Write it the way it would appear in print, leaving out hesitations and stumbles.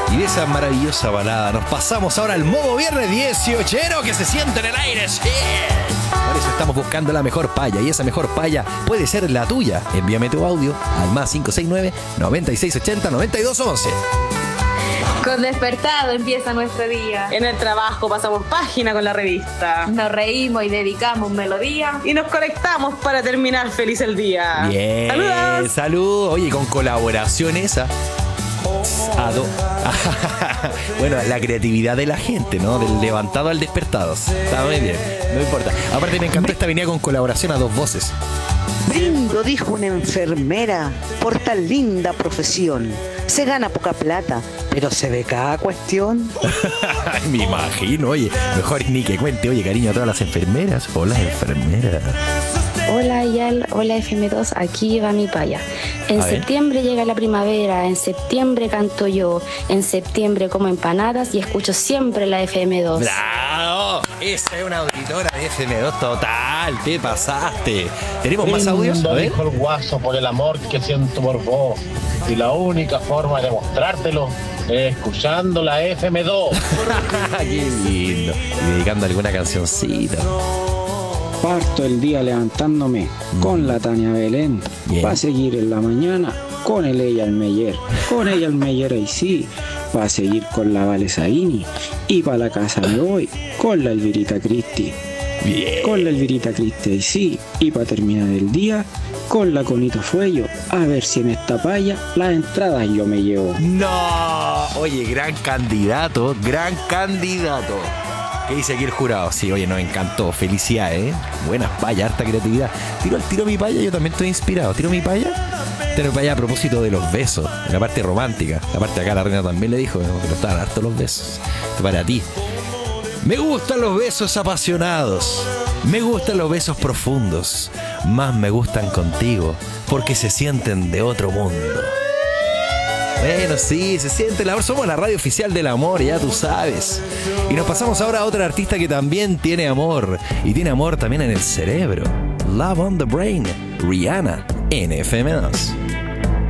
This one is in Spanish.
Y de esa maravillosa balada nos pasamos ahora al modo viernes 18ero que se siente en el aire. ¡Sí! Por eso estamos buscando la mejor paya, y esa mejor paya puede ser la tuya. Envíame tu audio al más 569-9680-9211. Con Despertado empieza nuestro día. En el trabajo pasamos página con la revista. Nos reímos y dedicamos melodía. Y nos conectamos para terminar feliz el día. Bien, ¡Saludos! Salud. Oye, con colaboración esa. Bueno, la creatividad de la gente, ¿no? Del levantado al despertado. Está muy bien, no importa. Aparte me encantó esta venía con colaboración a dos voces. Brindo, dijo una enfermera, por tan linda profesión. Se gana poca plata, pero se ve cada cuestión. Me imagino, oye, mejor ni que cuente, oye, cariño, a todas las enfermeras. Hola, enfermera. Hola Yal, hola FM2, aquí va mi paya. En septiembre llega la primavera, en septiembre canto yo, en septiembre como empanadas y escucho siempre la FM2. ¡Bravo! Esa es una auditora de FM2 total, te pasaste. ¿Tenemos más audios? Brindo, dijo el guaso, por el amor que siento por vos. Y la única forma de mostrártelo es escuchando la FM2. ¡Qué lindo! Y dedicando alguna cancioncita. Parto el día levantándome con la Tania Belén. Va a seguir en la mañana con el ella al Meyer. Con ella al Meyer ahí sí. Va a seguir con la Vale Saini. Y para la casa me voy con la Elvirita Cristi. Bien. Con la Elvirita Cristi ahí sí. Y para terminar el día con la Conito Fuello. A ver si en esta paya las entradas yo me llevo. ¡No! Oye, gran candidato, gran candidato. ¿Qué dice aquí el jurado? Sí, oye, nos encantó. Felicidades, ¿eh? Buenas payas, harta creatividad. Tiro mi paya, yo también estoy inspirado. Tiro mi paya a propósito de los besos. La parte romántica. La parte acá la reina también le dijo que no estaban hartos los besos. Esto para ti. Me gustan los besos apasionados. Me gustan los besos profundos. Más me gustan contigo porque se sienten de otro mundo. Bueno, sí, se siente el amor. Somos la radio oficial del amor, ya tú sabes. Y nos pasamos ahora a otra artista que también tiene amor. Y tiene amor también en el cerebro. Love on the Brain, Rihanna, en FM2.